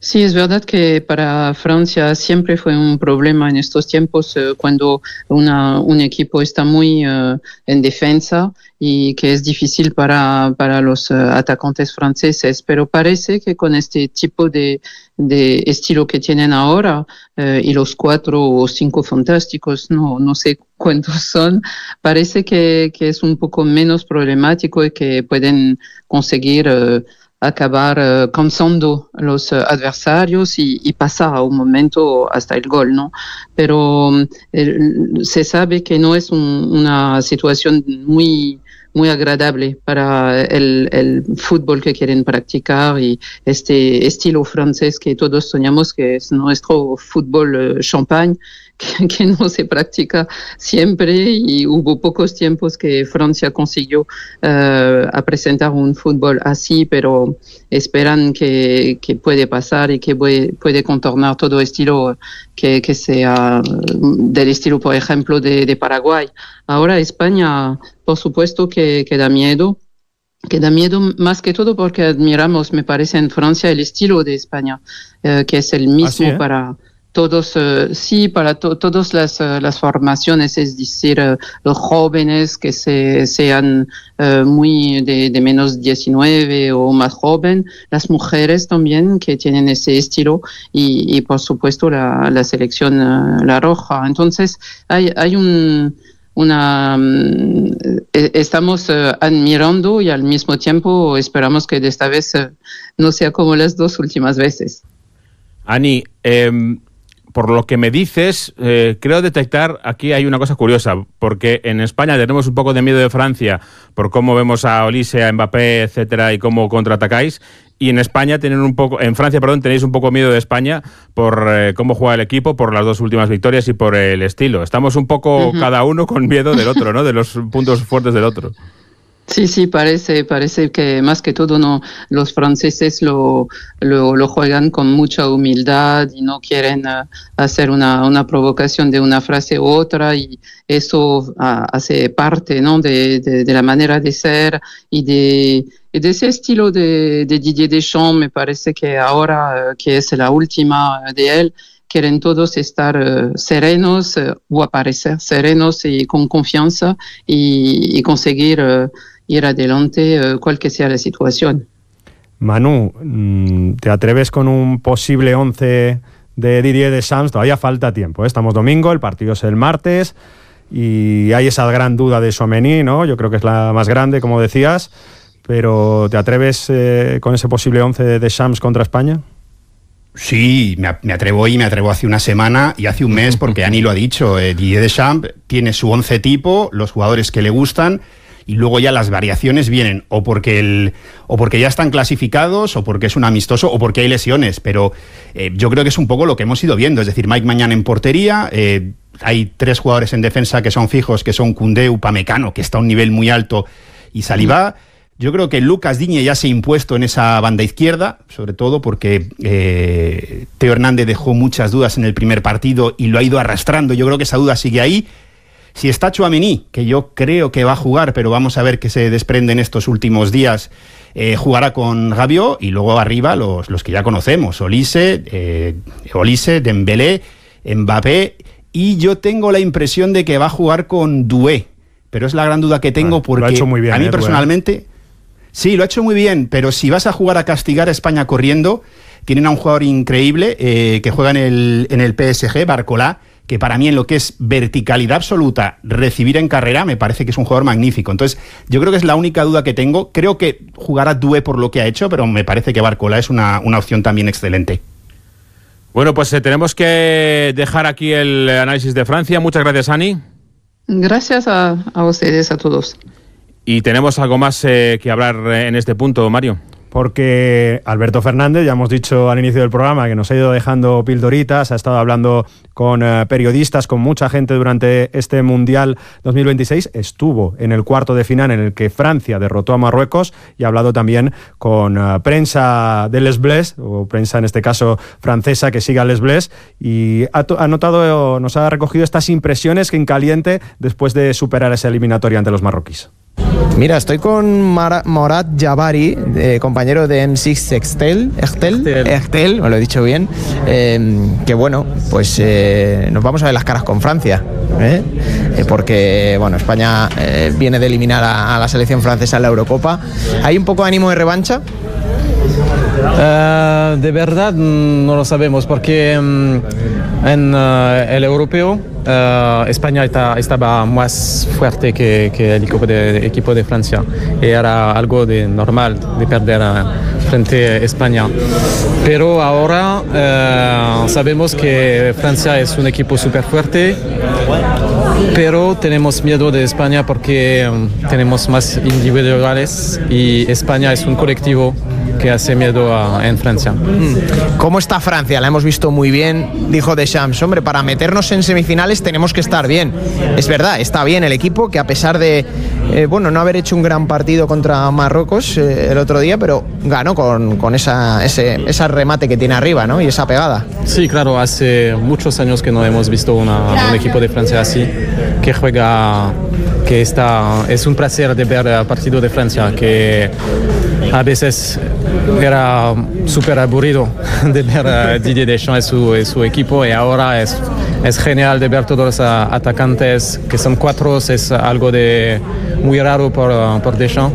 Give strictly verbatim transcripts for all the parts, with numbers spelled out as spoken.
Sí, es verdad que para Francia siempre fue un problema en estos tiempos eh, cuando una, un equipo está muy eh, en defensa y que es difícil para, para los uh, atacantes franceses, pero parece que con este tipo de, de estilo que tienen ahora eh, y los cuatro o cinco fantásticos, no, no sé cuántos son, parece que, que es un poco menos problemático y que pueden conseguir uh, acabar uh, cansando a los uh, adversarios y, y pasar a un momento hasta el gol, ¿no? Pero um, el, se sabe que no es un, una situación muy muy agradable para el, el fútbol que quieren practicar y este estilo francés que todos soñamos que es nuestro fútbol uh, champagne, que, que no se practica siempre y hubo pocos tiempos que Francia consiguió uh, a presentar un fútbol así, pero esperan que, que puede pasar y que puede, puede contornar todo estilo que, que sea del estilo, por ejemplo, de, de Paraguay. Ahora España, por supuesto que, que da miedo, que da miedo más que todo porque admiramos, me parece, en Francia el estilo de España, eh, que es el mismo. ¿Ah, sí, eh? para todos, uh, sí, para to- todas las, uh, las formaciones, es decir, uh, los jóvenes que se, sean uh, muy de, de menos diecinueve o más joven, las mujeres también que tienen ese estilo y, y por supuesto la, la selección, uh, la roja. Entonces hay, hay un... Una, um, estamos uh, admirando y al mismo tiempo esperamos que de esta vez uh, no sea como las dos últimas veces. Ani, eh, por lo que me dices, eh, creo detectar aquí hay una cosa curiosa, porque en España tenemos un poco de miedo de Francia por cómo vemos a Olise, a Mbappé, etcétera, y cómo contraatacáis. Y en España tienen un poco, en Francia, perdón, tenéis un poco miedo de España por eh, cómo juega el equipo, por las dos últimas victorias y por el estilo. Estamos un poco uh-huh. cada uno con miedo del otro, ¿no? De los puntos fuertes del otro. Sí, sí, parece, parece que más que todo no, los franceses lo, lo, lo juegan con mucha humildad y no quieren uh, hacer una, una provocación de una frase u otra y eso uh, hace parte, ¿no? de, de, de la manera de ser y de, de ese estilo de, de Didier Deschamps. Me parece que ahora, uh, que es la última de él, quieren todos estar uh, serenos uh, o aparecer serenos y con confianza y, y conseguir uh, ir adelante uh, cual que sea la situación. Manu, ¿te atreves con un posible once de Didier Deschamps? Todavía falta tiempo, ¿eh? Estamos domingo, el partido es el martes y hay esa gran duda de Tchouaméni, ¿no? Yo creo que es la más grande, como decías, pero ¿te atreves eh, con ese posible once de Deschamps contra España? Sí, me, me atrevo hoy, me atrevo hace una semana y hace un mes, porque Ani lo ha dicho, eh, Didier Deschamps tiene su once tipo, los jugadores que le gustan, y luego ya las variaciones vienen o porque el o porque ya están clasificados, o porque es un amistoso, o porque hay lesiones, pero eh, yo creo que es un poco lo que hemos ido viendo, es decir, Mike Maignan en portería, eh, hay tres jugadores en defensa que son fijos, que son Koundé, Upamecano, que está a un nivel muy alto, y Saliba. Yo creo que Lucas Digne ya se ha impuesto en esa banda izquierda, sobre todo porque eh, Theo Hernández dejó muchas dudas en el primer partido y lo ha ido arrastrando. Yo creo que esa duda sigue ahí. Si está Tchouaméni, que yo creo que va a jugar, pero vamos a ver qué se desprende en estos últimos días, eh, jugará con Rabiot, y luego arriba los, los que ya conocemos, Olise, eh, Olise, Dembélé, Mbappé, y yo tengo la impresión de que va a jugar con Doué, pero es la gran duda que tengo, porque lo ha hecho muy bien, a mí eh, personalmente... Doué. Sí, lo ha hecho muy bien, pero si vas a jugar a castigar a España corriendo, tienen a un jugador increíble eh, que juega en el, en el P S G, Barcola, que para mí en lo que es verticalidad absoluta, recibir en carrera, me parece que es un jugador magnífico. Entonces, yo creo que es la única duda que tengo. Creo que jugará Doué por lo que ha hecho, pero me parece que Barcola es una, una opción también excelente. Bueno, pues eh, tenemos que dejar aquí el análisis de Francia. Muchas gracias, Ani. Gracias a, a ustedes, a todos. ¿Y tenemos algo más eh, que hablar en este punto, Mario? Porque Alberto Fernández, ya hemos dicho al inicio del programa que nos ha ido dejando pildoritas, ha estado hablando con eh, periodistas, con mucha gente durante este Mundial dos mil veintiséis, estuvo en el cuarto de final en el que Francia derrotó a Marruecos y ha hablado también con eh, prensa de Les Bleus, o prensa en este caso francesa que sigue a Les Bleus, y ha, to- ha notado, nos ha recogido estas impresiones que en caliente después de superar esa eliminatoria ante los marroquíes. Mira, estoy con Mara, Morad Jabari, eh, compañero de M seis Excel, Excel, Excel, me lo he dicho bien, eh, que bueno, pues eh, nos vamos a ver las caras con Francia, ¿eh? Eh, porque bueno, España eh, viene de eliminar a, a la selección francesa en la Eurocopa. ¿Hay un poco de ánimo de revancha? Uh, de verdad no lo sabemos porque um, en uh, el europeo uh, España está, estaba más fuerte que, que el equipo de, equipo de Francia y era algo de normal de perder uh, frente a España, pero ahora uh, sabemos que Francia es un equipo súper fuerte, pero tenemos miedo de España porque um, tenemos más individuales y España es un colectivo que hace miedo a, en Francia. ¿Cómo está Francia? La hemos visto muy bien, dijo Deschamps. Hombre, para meternos en semifinales tenemos que estar bien. Es verdad, está bien el equipo, que a pesar de eh, bueno, no haber hecho un gran partido contra Marruecos eh, el otro día, pero ganó con, con esa, ese, ese remate que tiene arriba, ¿no? Y esa pegada. Sí, claro, hace muchos años que no hemos visto una, un equipo de Francia así, que juega, que está, es un placer de ver el partido de Francia, que a veces era súper aburrido de ver a Didier Deschamps y su, y su equipo, y ahora es, es genial de ver todos los atacantes, que son cuatro, es algo de muy raro por, por Deschamps.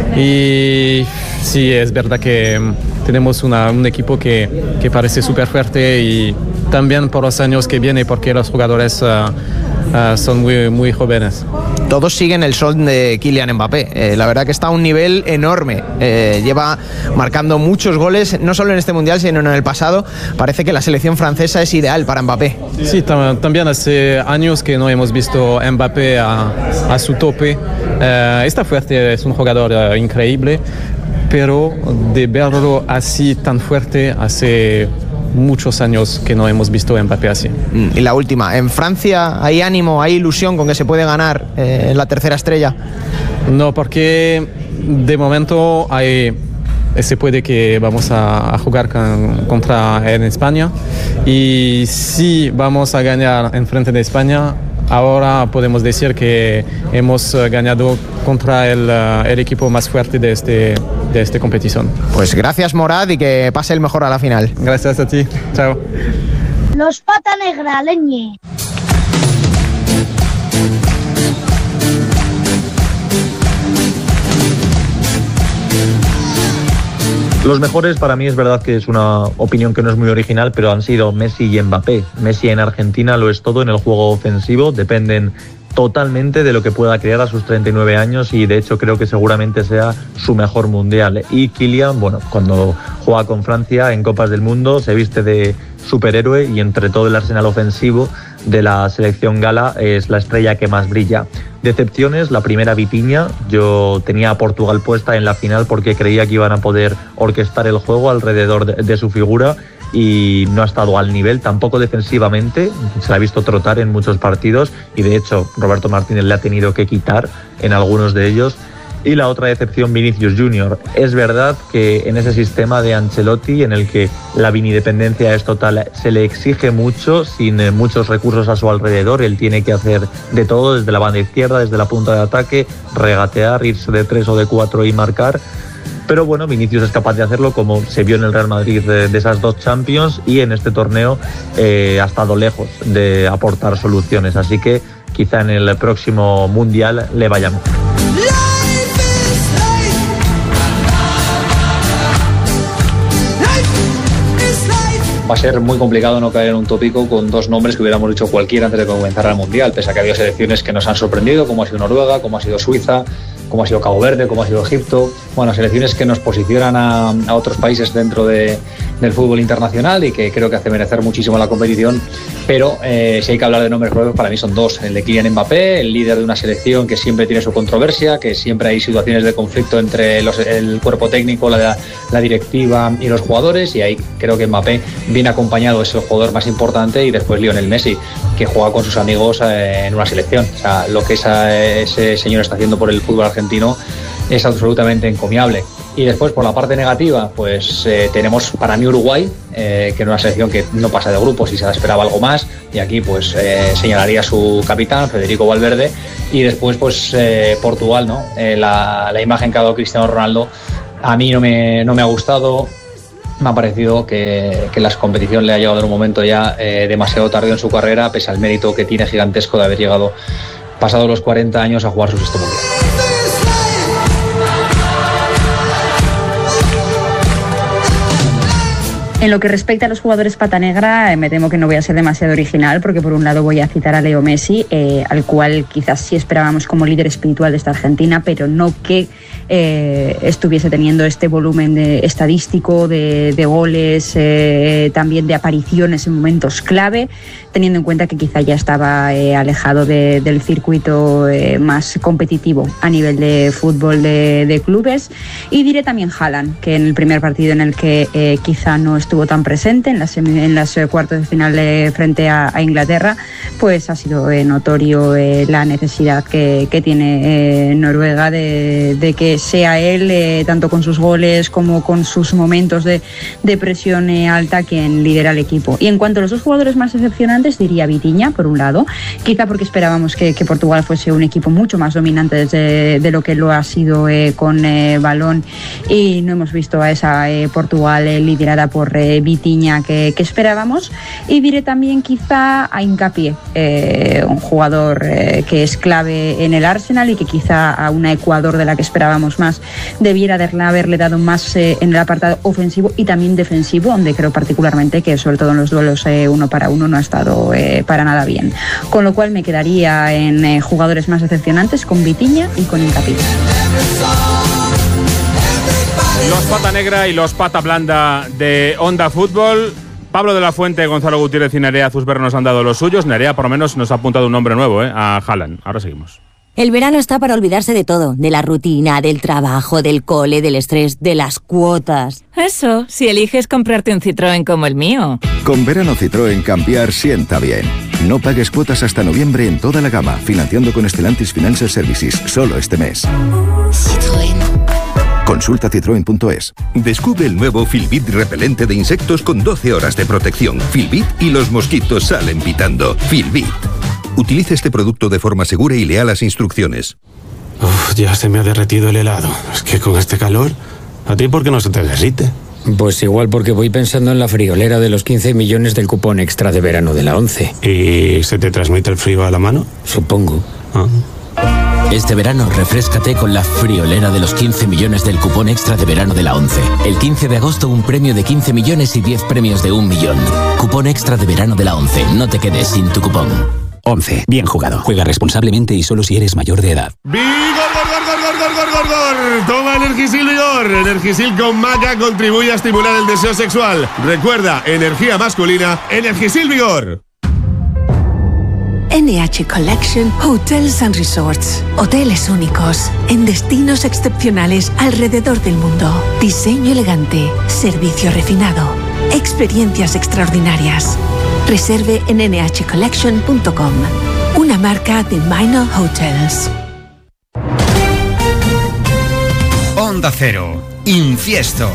Y sí, es verdad que tenemos una, un equipo que, que parece súper fuerte, y también por los años que vienen, porque los jugadores uh, uh, son muy, muy jóvenes. Todos siguen el sol de Kylian Mbappé. Eh, la verdad que está a un nivel enorme. Eh, lleva marcando muchos goles, no solo en este mundial, sino en el pasado. Parece que la selección francesa es ideal para Mbappé. Sí, tam- también hace años que no hemos visto a Mbappé a, a su tope. Eh, está fuerte, es un jugador uh, increíble, pero de verlo así tan fuerte hace muchos años que no hemos visto a Mbappé así. Y la última, ¿en Francia hay ánimo, hay ilusión con que se puede ganar eh, la tercera estrella? No, porque de momento hay, se puede que vamos a, a jugar con, contra en España, y si vamos a ganar en frente de España, ahora podemos decir que hemos ganado contra el, el equipo más fuerte de este de esta competición. Pues gracias, Morad, y que pase el mejor a la final. Gracias a ti. Chao. Los pata negra, leñe. Los mejores, para mí es verdad que es una opinión que no es muy original, pero han sido Messi y Mbappé. Messi en Argentina lo es todo en el juego ofensivo, dependen totalmente de lo que pueda crear a sus treinta y nueve años, y de hecho creo que seguramente sea su mejor mundial. Y Kylian, bueno, cuando juega con Francia en Copas del Mundo se viste de superhéroe, y entre todo el arsenal ofensivo de la selección gala es la estrella que más brilla. Decepciones, la primera, Vitinha. Yo tenía a Portugal puesta en la final porque creía que iban a poder orquestar el juego alrededor de, de su figura, y no ha estado al nivel, tampoco defensivamente, se la ha visto trotar en muchos partidos, y de hecho Roberto Martínez le ha tenido que quitar en algunos de ellos. Y la otra decepción, Vinicius Junior. Es verdad que en ese sistema de Ancelotti, en el que la vinidependencia es total, se le exige mucho, sin muchos recursos a su alrededor. Él tiene que hacer de todo, desde la banda izquierda, desde la punta de ataque, regatear, irse de tres o de cuatro y marcar. Pero bueno, Vinicius es capaz de hacerlo, como se vio en el Real Madrid de, de esas dos Champions, y en este torneo eh, ha estado lejos de aportar soluciones. Así que quizá en el próximo Mundial le vaya mejor. Va a ser muy complicado no caer en un tópico con dos nombres que hubiéramos dicho cualquiera antes de comenzar el Mundial, pese a que ha habido selecciones que nos han sorprendido, como ha sido Noruega, como ha sido Suiza, como ha sido Cabo Verde, como ha sido Egipto. Bueno, selecciones que nos posicionan a, a otros países dentro de, del fútbol internacional, y que creo que hace merecer muchísimo la competición. Pero eh, si hay que hablar de nombres propios, para mí son dos: el de Kylian Mbappé, el líder de una selección que siempre tiene su controversia, que siempre hay situaciones de conflicto entre los, el cuerpo técnico, la, la directiva y los jugadores, y ahí creo que Mbappé viene acompañado, es el jugador más importante, y después Lionel Messi, que juega con sus amigos eh, en una selección. O sea, lo que esa, ese señor está haciendo por el fútbol argentino es absolutamente encomiable. Y después, por la parte negativa, pues eh, tenemos para mí Uruguay, eh, que es una selección que no pasa de grupos y se esperaba algo más. Y aquí pues eh, señalaría a su capitán, Federico Valverde. Y después pues eh, Portugal, ¿no? Eh, la, la imagen que ha dado Cristiano Ronaldo a mí no me, no me ha gustado. Me ha parecido que, que la competición le ha llegado en un momento ya eh, demasiado tarde en su carrera, pese al mérito que tiene gigantesco de haber llegado pasados los cuarenta años a jugar su sexto mundial. En lo que respecta a los jugadores pata negra, eh, me temo que no voy a ser demasiado original, porque por un lado voy a citar a Leo Messi, eh, al cual quizás sí esperábamos como líder espiritual de esta Argentina, pero no que eh, estuviese teniendo este volumen de, estadístico de, de goles, eh, también de apariciones en momentos clave, teniendo en cuenta que quizá ya estaba eh, alejado de, del circuito eh, más competitivo a nivel de fútbol de, de clubes. Y diré también Haaland, que en el primer partido en el que eh, quizá no estuvo tan presente, en las, en las eh, cuartos de final eh, frente a, a Inglaterra, pues ha sido eh, notorio eh, la necesidad que, que tiene eh, Noruega de, de que sea él, eh, tanto con sus goles como con sus momentos de, de presión eh, alta, quien lidera el equipo. Y en cuanto a los dos jugadores más decepcionantes, diría Vitinha, por un lado, quizá porque esperábamos que, que Portugal fuese un equipo mucho más dominante desde, de lo que lo ha sido eh, con eh, balón, y no hemos visto a esa eh, Portugal eh, liderada por eh, Vitinha que, que esperábamos. Y diré también quizá a Hincapié, eh, un jugador eh, que es clave en el Arsenal y que quizá a una Ecuador de la que esperábamos más debiera de haberle dado más eh, en el apartado ofensivo y también defensivo, donde creo particularmente que sobre todo en los duelos eh, uno para uno no ha estado eh, para nada bien, con lo cual me quedaría en eh, jugadores más decepcionantes con Vitinha y con Hincapié. Los pata negra y los pata blanda de Onda Fútbol. Pablo de la Fuente, Gonzalo Gutiérrez y Nerea Zusber nos han dado los suyos. Nerea por lo menos nos ha apuntado un nombre nuevo, ¿eh? A Haaland. Ahora seguimos. El verano está para olvidarse de todo, de la rutina, del trabajo, del cole, del estrés, de las cuotas. Eso, si eliges comprarte un Citroën como el mío. Con verano Citroën cambiar sienta bien. No pagues cuotas hasta noviembre en toda la gama, financiando con Stellantis Financial Services, solo este mes. Citroën. Consulta citroen punto es. Descubre el nuevo Filbit repelente de insectos con doce horas de protección. Filbit y los mosquitos salen pitando. Filbit. Utilice este producto de forma segura y lea las instrucciones. Uf, ya se me ha derretido el helado. Es que con este calor, ¿a ti por qué no se te derrite? Pues igual porque voy pensando en la friolera de los quince millones del cupón extra de verano de la ONCE. ¿Y se te transmite el frío a la mano? Supongo. Ah. Este verano refréscate con la friolera de los quince millones del cupón extra de verano de la ONCE. El quince de agosto un premio de quince millones y diez premios de un millón. Cupón extra de verano de la ONCE. No te quedes sin tu cupón. ONCE. Bien jugado. Juega responsablemente y solo si eres mayor de edad. ¡Vigor, gor, gor, gor, gor, gor, gor, gor! Toma Energisil Vigor. Energisil con maca contribuye a estimular el deseo sexual. Recuerda, energía masculina, Energisil Vigor. N H Collection Hotels and Resorts. Hoteles únicos en destinos excepcionales alrededor del mundo. Diseño elegante, servicio refinado, experiencias extraordinarias. Reserve en ene hache collection punto com, una marca de Minor Hotels. Onda Cero, Infiesto.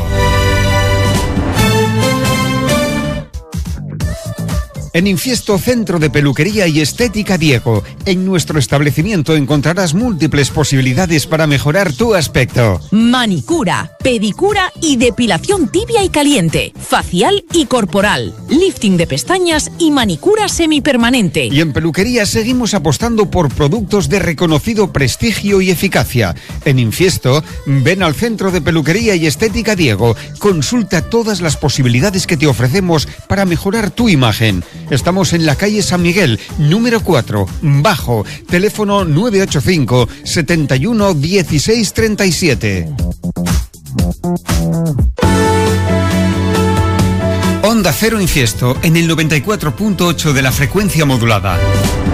En Infiesto, Centro de Peluquería y Estética Diego. En nuestro establecimiento encontrarás múltiples posibilidades para mejorar tu aspecto. Manicura, pedicura y depilación tibia y caliente, facial y corporal, lifting de pestañas y manicura semipermanente. Y en peluquería seguimos apostando por productos de reconocido prestigio y eficacia. En Infiesto, ven al Centro de Peluquería y Estética Diego. Consulta todas las posibilidades que te ofrecemos para mejorar tu imagen. Estamos en la calle San Miguel, número cuatro, bajo, teléfono nueve ocho cinco, setenta y uno, dieciséis treinta y siete. Onda Cero Infiesto, en el noventa y cuatro punto ocho de la frecuencia modulada.